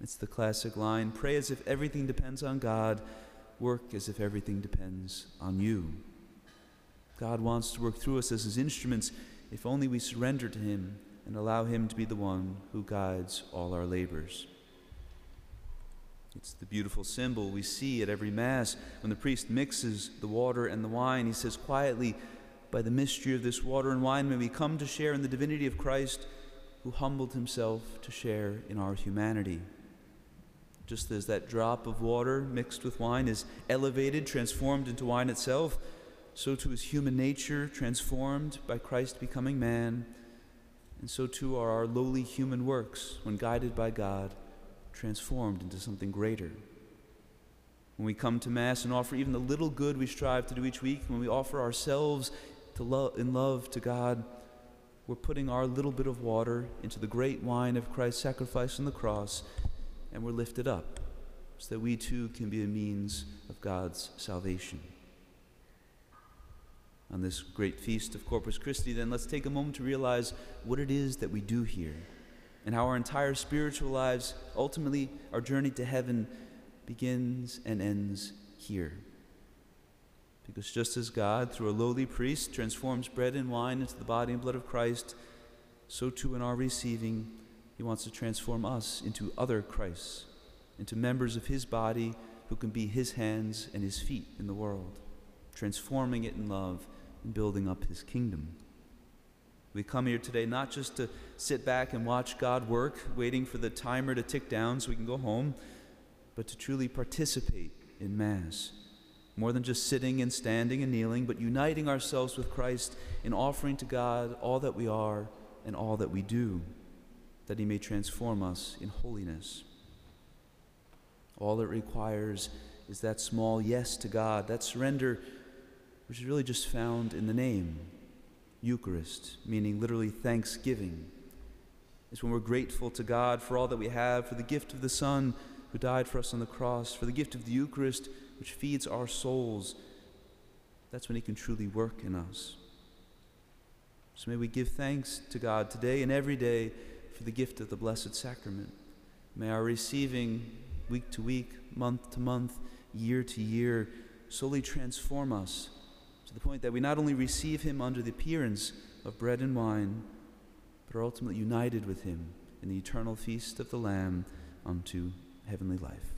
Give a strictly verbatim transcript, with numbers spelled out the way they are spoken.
It's the classic line, pray as if everything depends on God, work as if everything depends on you. God wants to work through us as his instruments if only we surrender to him and allow him to be the one who guides all our labors. It's the beautiful symbol we see at every Mass. When the priest mixes the water and the wine, he says quietly, by the mystery of this water and wine, may we come to share in the divinity of Christ, who humbled himself to share in our humanity. Just as that drop of water mixed with wine is elevated, transformed into wine itself, so too is human nature transformed by Christ becoming man, and so too are our lowly human works, when guided by God, transformed into something greater. When we come to Mass and offer even the little good we strive to do each week, when we offer ourselves to lo- in love to God, we're putting our little bit of water into the great wine of Christ's sacrifice on the cross, and we're lifted up so that we too can be a means of God's salvation. On this great feast of Corpus Christi, then, let's take a moment to realize what it is that we do here and how our entire spiritual lives, ultimately our journey to heaven, begins and ends here. Because just as God, through a lowly priest, transforms bread and wine into the body and blood of Christ, so too in our receiving, he wants to transform us into other Christs, into members of his body who can be his hands and his feet in the world, transforming it in love and building up his kingdom. We come here today not just to sit back and watch God work, waiting for the timer to tick down so we can go home, but to truly participate in Mass. More than just sitting and standing and kneeling, but uniting ourselves with Christ in offering to God all that we are and all that we do, that he may transform us in holiness. All it requires is that small yes to God, that surrender which is really just found in the name, Eucharist, meaning literally thanksgiving. It's when we're grateful to God for all that we have, for the gift of the Son who died for us on the cross, for the gift of the Eucharist which feeds our souls. That's when he can truly work in us. So may we give thanks to God today and every day for the gift of the Blessed Sacrament. May our receiving week to week, month to month, year to year, slowly transform us to the point that we not only receive him under the appearance of bread and wine, but are ultimately united with him in the eternal feast of the Lamb unto heavenly life.